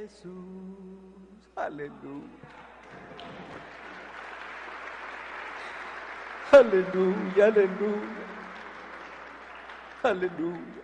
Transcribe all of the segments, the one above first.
Jesús. Aleluya. Aleluya, aleluya. Aleluya.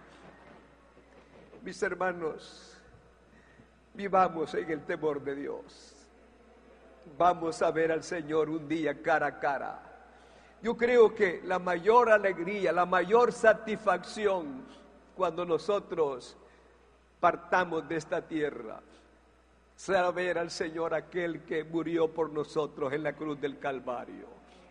Mis hermanos, vivamos en el temor de Dios. Vamos a ver al Señor un día cara a cara. Yo creo que la mayor alegría, la mayor satisfacción cuando nosotros partamos de esta tierra será ver al Señor, aquel que murió por nosotros en la cruz del Calvario.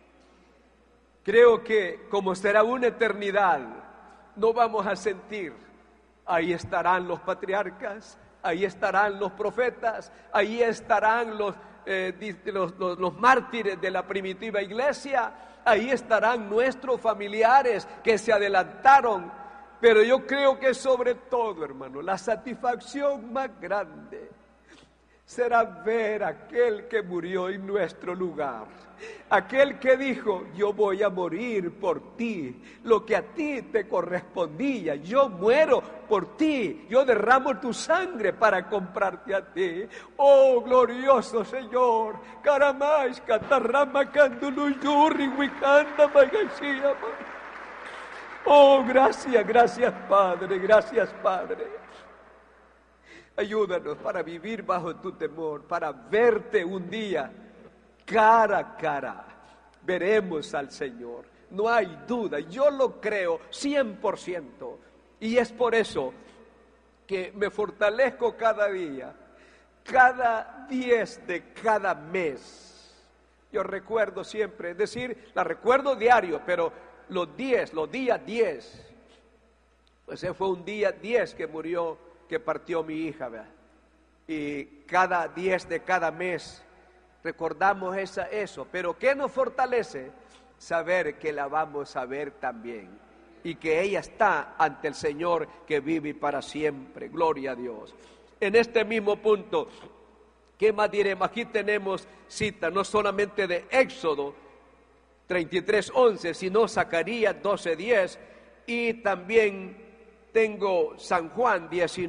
Creo que como será una eternidad, no vamos a sentir. Ahí estarán los patriarcas, ahí estarán los profetas, ahí estarán los mártires de la primitiva iglesia, ahí estarán nuestros familiares que se adelantaron. Pero yo creo que sobre todo, hermano, la satisfacción más grande será ver a aquel que murió en nuestro lugar, aquel que dijo: yo voy a morir por ti, lo que a ti te correspondía, yo muero por ti, yo derramo tu sangre para comprarte a ti. Oh glorioso Señor, caramais catarrama canduluyurri wicanda magashia. Oh, gracias, gracias Padre, gracias Padre. Ayúdanos para vivir bajo tu temor, para verte un día cara a cara. Veremos al Señor, no hay duda, yo lo creo 100%. Y es por eso que me fortalezco cada día, cada 10 de cada mes. Yo recuerdo siempre, es decir, la recuerdo diario, pero los días 10, pues ese fue un día 10 que murió, que partió mi hija, ¿verdad? Y cada 10 de cada mes recordamos eso, pero ¿qué nos fortalece? Saber que la vamos a ver también y que ella está ante el Señor que vive para siempre. Gloria a Dios. En este mismo punto, ¿qué más diremos? Aquí tenemos cita no solamente de Éxodo 33:11, sino Zacarías 12:10 y también tengo San Juan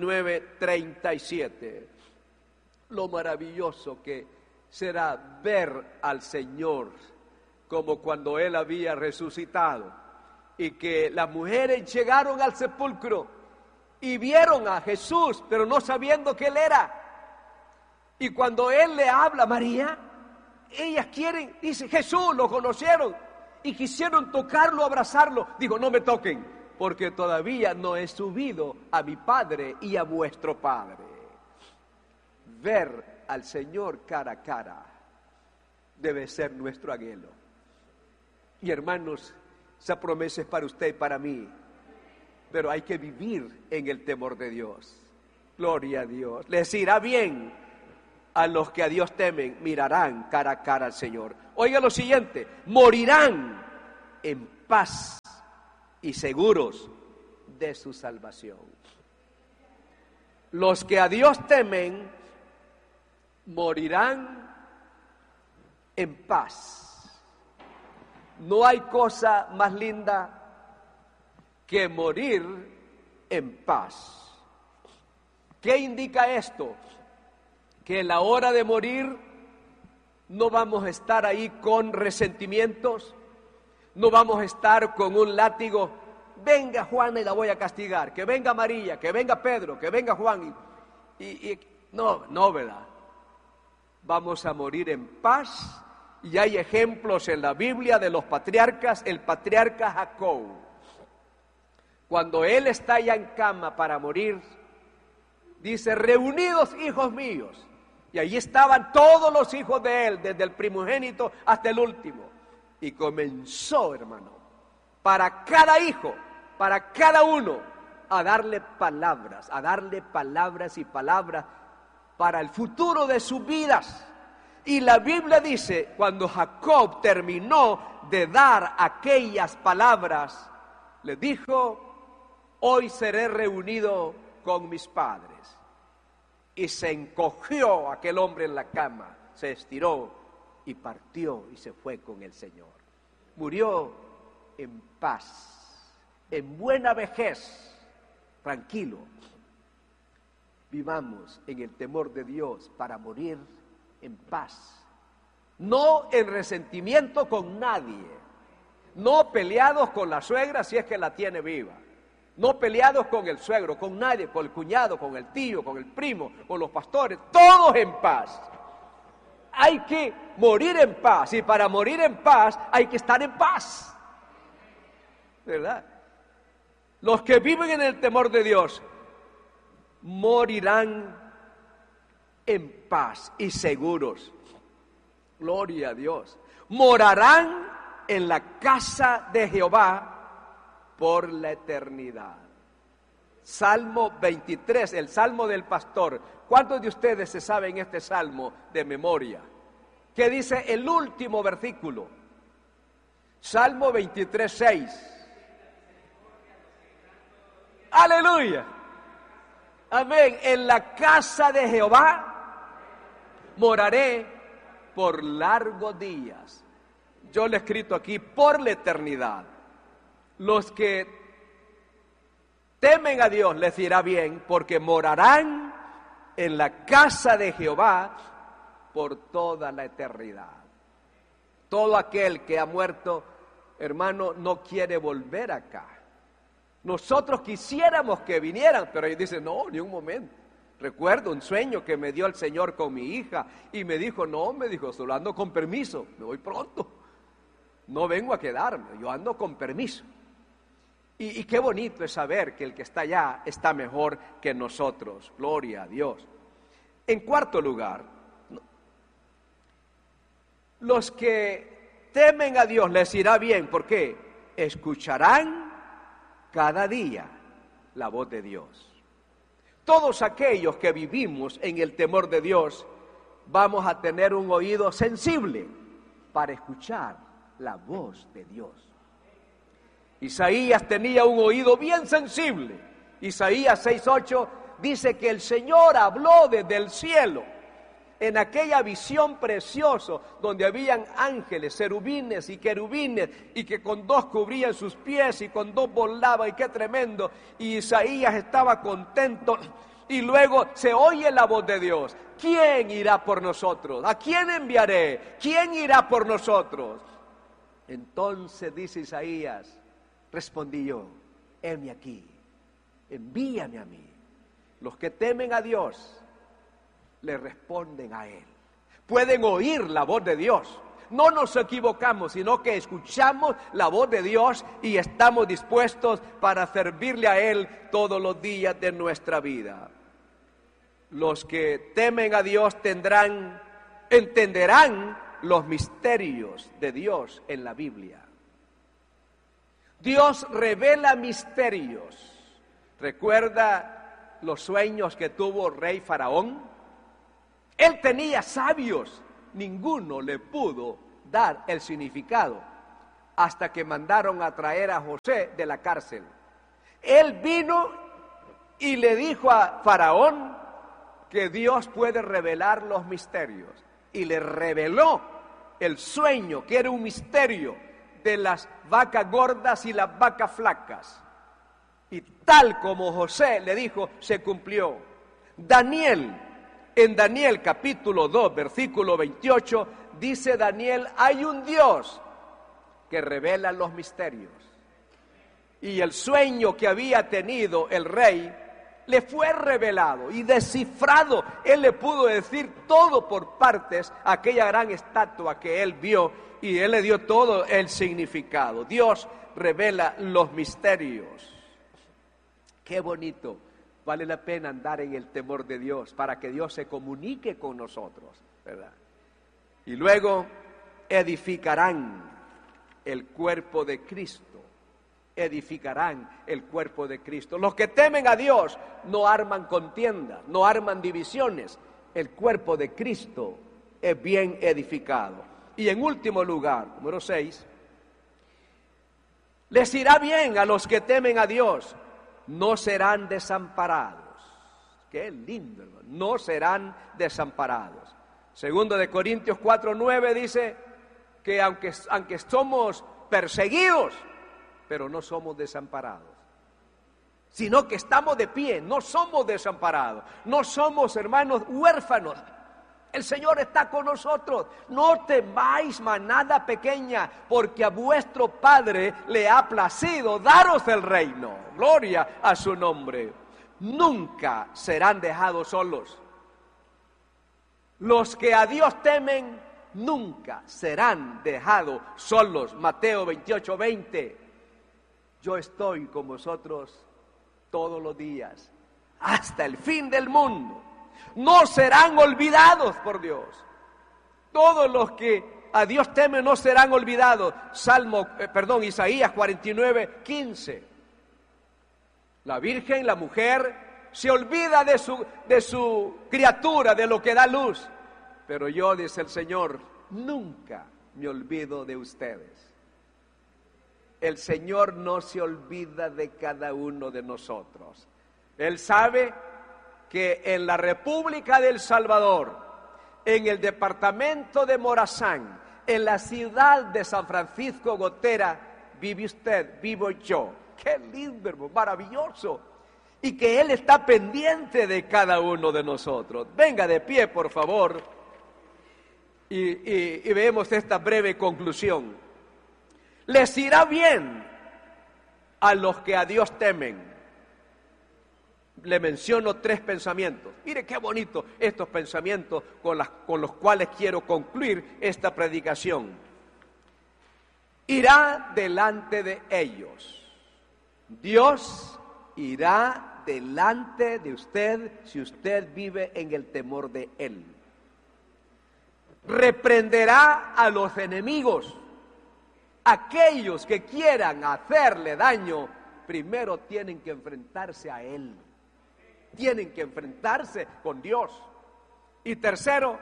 19:37. Lo maravilloso que será ver al Señor como cuando Él había resucitado y que las mujeres llegaron al sepulcro y vieron a Jesús, pero no sabiendo que Él era. Y cuando Él le habla a María, ellas quieren, dice Jesús, lo conocieron y quisieron tocarlo, abrazarlo. Digo, no me toquen, porque todavía no he subido a mi Padre y a vuestro Padre. Ver al Señor cara a cara debe ser nuestro anhelo. Y hermanos, esa promesa es para usted y para mí, pero hay que vivir en el temor de Dios. Gloria a Dios. Les irá bien a los que a Dios temen, mirarán cara a cara al Señor. Oiga lo siguiente: morirán en paz y seguros de su salvación. Los que a Dios temen morirán en paz. No hay cosa más linda que morir en paz. ¿Qué indica esto? Que en la hora de morir no vamos a estar ahí con resentimientos, no vamos a estar con un látigo. Venga Juana y la voy a castigar, que venga María, que venga Pedro, que venga Juan. No, ¿verdad? Vamos a morir en paz. Y hay ejemplos en la Biblia de los patriarcas. El patriarca Jacob, cuando él está ya en cama para morir, dice: reunidos hijos míos. Y allí estaban todos los hijos de él, desde el primogénito hasta el último. Y comenzó, hermano, para cada hijo, para cada uno, a darle palabras y palabras para el futuro de sus vidas. Y la Biblia dice, cuando Jacob terminó de dar aquellas palabras, le dijo: hoy seré reunido con mis padres. Y se encogió aquel hombre en la cama, se estiró y partió y se fue con el Señor. Murió en paz, en buena vejez, tranquilo. vivamos en el temor de Dios para morir en paz. No en resentimiento con nadie, no peleados con la suegra si es que la tiene viva, no peleados con el suegro, con nadie, con el cuñado, con el tío, con el primo, con los pastores, todos en paz. Hay que morir en paz, y para morir en paz hay que estar en paz, ¿verdad? Los que viven en el temor de Dios morirán en paz y seguros. Gloria a Dios. Morarán en la casa de Jehová por la eternidad. Salmo 23, el salmo del pastor. ¿Cuántos de ustedes se saben este salmo de memoria? ¿Qué dice el último versículo? Salmo 23, 6. Aleluya. Amén. En la casa de Jehová moraré por largos días. Yo le he escrito aquí, por la eternidad. Los que temen a Dios les irá bien, porque morarán en la casa de Jehová por toda la eternidad. Todo aquel que ha muerto, hermano, no quiere volver acá. Nosotros quisiéramos que vinieran, pero ellos dicen, no, ni un momento. Recuerdo un sueño que me dio el Señor con mi hija y me dijo, solo ando con permiso, me voy pronto. No vengo a quedarme, yo ando con permiso. Y qué bonito es saber que el que está allá está mejor que nosotros. Gloria a Dios. En cuarto lugar, los que temen a Dios les irá bien. ¿Por qué? Escucharán cada día la voz de Dios. Todos aquellos que vivimos en el temor de Dios vamos a tener un oído sensible para escuchar la voz de Dios. Isaías tenía un oído bien sensible. Isaías 6:8 dice que el Señor habló desde el cielo, en aquella visión preciosa donde habían ángeles, serubines y querubines, y que con dos cubrían sus pies y con dos volaban, y qué tremendo. Y Isaías estaba contento. Y luego se oye la voz de Dios. ¿Quién irá por nosotros? ¿A quién enviaré? ¿Quién irá por nosotros? Entonces dice Isaías, respondí yo, heme aquí, envíame a mí. Los que temen a Dios le responden a Él. Pueden oír la voz de Dios. No nos equivocamos, sino que escuchamos la voz de Dios y estamos dispuestos para servirle a Él todos los días de nuestra vida. Los que temen a Dios entenderán los misterios de Dios en la Biblia. Dios revela misterios. ¿Recuerda los sueños que tuvo el rey Faraón? Él tenía sabios, ninguno le pudo dar el significado hasta que mandaron a traer a José de la cárcel. Él vino y le dijo a Faraón que Dios puede revelar los misterios, y le reveló el sueño, que era un misterio de las vacas gordas y las vacas flacas, y tal como José le dijo, se cumplió. En Daniel capítulo 2, versículo 28, dice Daniel, hay un Dios que revela los misterios. Y el sueño que había tenido el rey le fue revelado y descifrado. Él le pudo decir todo por partes, aquella gran estatua que él vio, y él le dio todo el significado. Dios revela los misterios. Qué bonito. Vale la pena andar en el temor de Dios para que Dios se comunique con nosotros, ¿verdad? Y luego edificarán el cuerpo de Cristo. Edificarán el cuerpo de Cristo. Los que temen a Dios no arman contiendas, no arman divisiones. El cuerpo de Cristo es bien edificado. Y en último lugar, número 6, les irá bien a los que temen a Dios. No serán desamparados. Qué lindo, hermano. No serán desamparados. Segundo de Corintios 4:9 dice que aunque somos perseguidos, pero no somos desamparados. sino que estamos de pie, no somos desamparados, no somos hermanos huérfanos. El Señor está con nosotros. No temáis, manada pequeña, porque a vuestro Padre le ha placido daros el reino. Gloria a su nombre. Nunca serán dejados solos. Los que a Dios temen nunca serán dejados solos. Mateo 28:20. Yo estoy con vosotros todos los días, hasta el fin del mundo. No serán olvidados por Dios. Todos los que a Dios temen no serán olvidados. Isaías 49:15. La virgen, la mujer, se olvida de su criatura, de lo que da luz. Pero yo, dice el Señor, nunca me olvido de ustedes. El Señor no se olvida de cada uno de nosotros. Él sabe que en la República del Salvador, en el departamento de Morazán, en la ciudad de San Francisco Gotera, vive usted, vivo yo. ¡Qué lindo, hermano! Maravilloso! Y que Él está pendiente de cada uno de nosotros. Venga de pie, por favor, y veamos esta breve conclusión. Les irá bien a los que a Dios temen. Le menciono 3 pensamientos. Mire qué bonito estos pensamientos con los cuales quiero concluir esta predicación. Irá delante de ellos. Dios irá delante de usted si usted vive en el temor de Él. Reprenderá a los enemigos. Aquellos que quieran hacerle daño, primero tienen que enfrentarse a Él. Tienen que enfrentarse con Dios. Y tercero,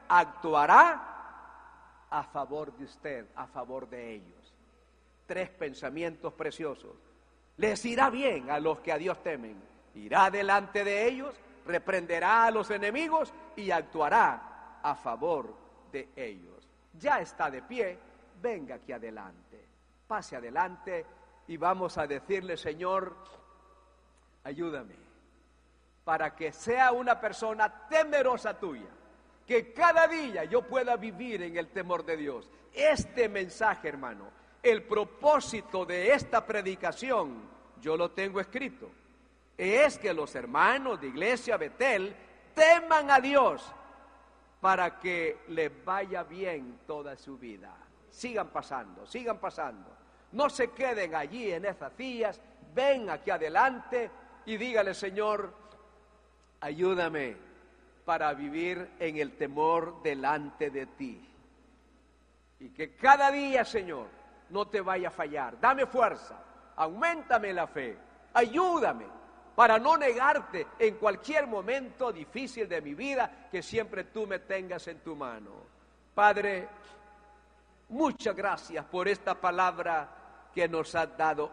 actuará a favor de usted, a favor de ellos. 3 pensamientos preciosos. Les irá bien a los que a Dios temen. Irá delante de ellos, reprenderá a los enemigos y actuará a favor de ellos. Ya está de pie, venga aquí adelante. Pase adelante y vamos a decirle: Señor, ayúdame para que sea una persona temerosa tuya, que cada día yo pueda vivir en el temor de Dios. Este mensaje, hermano, el propósito de esta predicación, yo lo tengo escrito, es que los hermanos de Iglesia Betel teman a Dios para que les vaya bien toda su vida. Sigan pasando, sigan pasando. No se queden allí en esas sillas, ven aquí adelante y dígale: Señor, ayúdame para vivir en el temor delante de ti. Y que cada día, Señor, no te vaya a fallar. Dame fuerza, auméntame la fe, ayúdame para no negarte en cualquier momento difícil de mi vida, que siempre tú me tengas en tu mano. Padre, muchas gracias por esta palabra que nos has dado